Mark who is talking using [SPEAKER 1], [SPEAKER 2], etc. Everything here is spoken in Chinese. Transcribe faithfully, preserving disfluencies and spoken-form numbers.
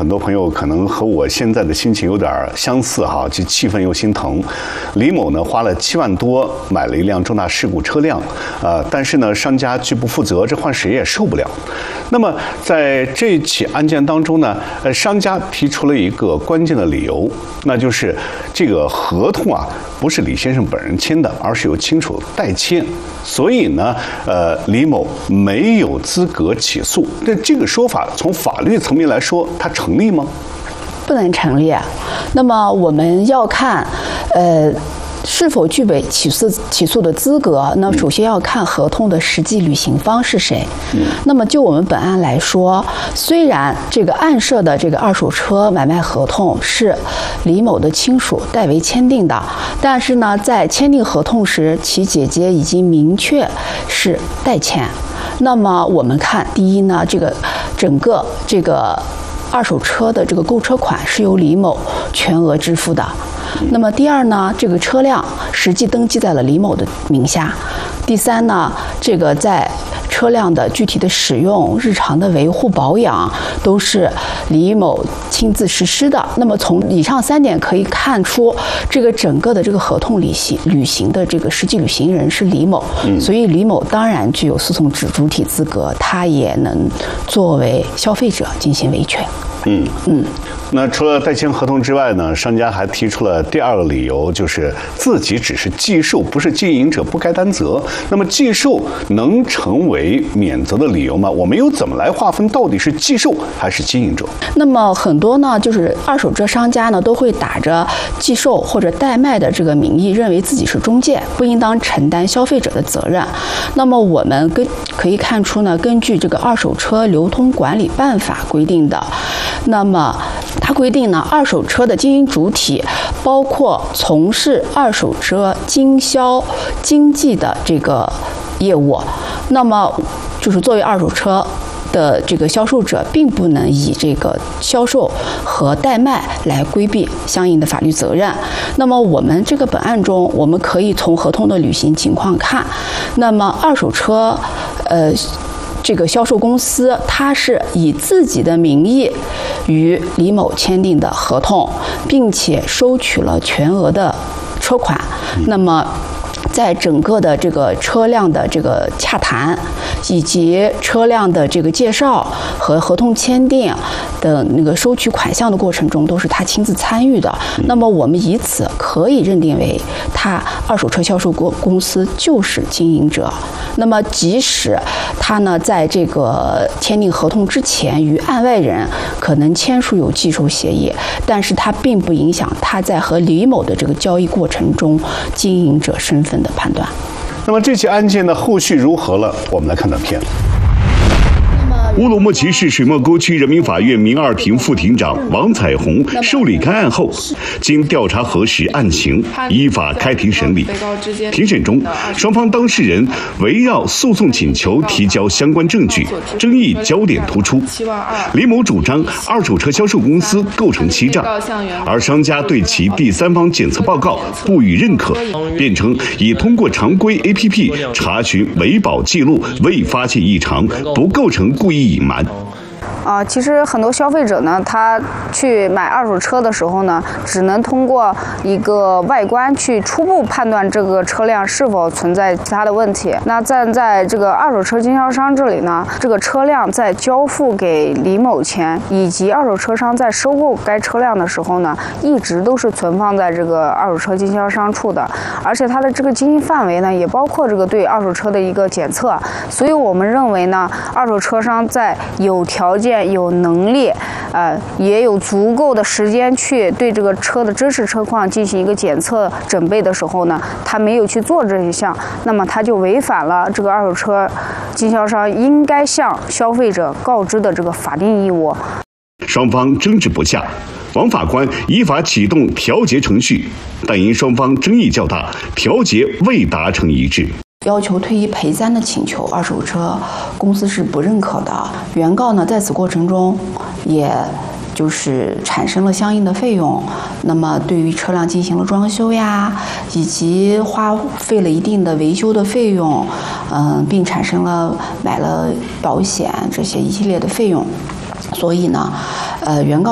[SPEAKER 1] 很多朋友可能和我现在的心情有点相似哈，既气愤又心疼。李某呢花了七万多买了一辆重大事故车辆，呃，但是呢商家拒不负责，这换谁也受不了。那么在这起案件当中呢，呃，商家提出了一个关键的理由，那就是这个合同啊不是李先生本人签的，而是由亲属代签，所以呢，呃，李某没有资格起诉。这这个说法从法律层面来说，它成立吗？
[SPEAKER 2] 不能成立。那么我们要看，呃。是否具备起诉起诉的资格？那首先要看合同的实际履行方是谁。嗯、那么就我们本案来说，虽然这个案涉的这个二手车买卖合同是李某的亲属代为签订的，但是呢，在签订合同时，其姐姐已经明确是代签。那么我们看，第一呢，这个整个这个二手车的这个购车款是由李某全额支付的。那么第二呢，这个车辆实际登记在了李某的名下。第三呢，这个在车辆的具体的使用、日常的维护保养都是李某亲自实施的。那么从以上三点可以看出，这个整个的这个合同履行履行的这个实际履行人是李某，嗯、所以李某当然具有诉讼主主体资格，他也能作为消费者进行维权。
[SPEAKER 1] 嗯嗯，那除了代签合同之外呢，商家还提出了第二个理由，就是自己只是寄售，不是经营者，不该担责。那么寄售能成为免责的理由吗？我们又怎么来划分到底是寄售还是经营者？
[SPEAKER 2] 那么很多呢，就是二手车商家呢都会打着寄售或者代卖的这个名义，认为自己是中介，不应当承担消费者的责任。那么我们根可以看出呢，根据这个二手车流通管理办法规定的。那么，它规定呢，二手车的经营主体包括从事二手车经销经纪的这个业务。那么，就是作为二手车的这个销售者，并不能以这个销售和代卖来规避相应的法律责任。那么，我们这个本案中，我们可以从合同的履行情况看，那么二手车，呃。这个销售公司，它是以自己的名义与李某签订的合同，并且收取了全额的车款。那么，在整个的这个车辆的这个洽谈，以及车辆的这个介绍和合同签订的那个收取款项的过程中，都是他亲自参与的。那么我们以此可以认定为他二手车销售公公司就是经营者。那么即使他呢在这个签订合同之前与案外人可能签署有寄售协议，但是他并不影响他在和李某的这个交易过程中经营者身份的判断。
[SPEAKER 1] 那么这起案件的后续如何了？我们来看短片。
[SPEAKER 3] 乌鲁木齐市水墨沟区人民法院民二庭副庭长王彩虹受理该案后，经调查核实案情，依法开庭审理。庭审中，双方当事人围绕诉讼请求提交相关证据，争议焦点突出。李某主张二手车销售公司构成欺诈，而商家对其第三方检测报告不予认可，辩称已通过常规 A P P 查询维保记录，未发现异常，不构成故意隐瞒。
[SPEAKER 4] 啊，其实很多消费者呢，他去买二手车的时候呢，只能通过一个外观去初步判断这个车辆是否存在其他的问题。那站在这个二手车经销商这里呢，这个车辆在交付给李某前，以及二手车商在收购该车辆的时候呢，一直都是存放在这个二手车经销商处的，而且它的这个经营范围呢，也包括这个对二手车的一个检测。所以我们认为呢，二手车商在有条件、有能力，呃，也有足够的时间去对这个车的真实车况进行一个检测准备的时候呢，他没有去做这一项，那么他就违反了这个二手车经销商应该向消费者告知的这个法定义务。
[SPEAKER 3] 双方争执不下，王法官依法启动调解程序，但因双方争议较大，调解未达成一致。
[SPEAKER 2] 要求退一赔三的请求，二手车公司是不认可的。原告呢，在此过程中，也就是产生了相应的费用，那么对于车辆进行了装修呀，以及花费了一定的维修的费用，嗯、呃，并产生了买了保险这些一系列的费用。所以呢，呃，原告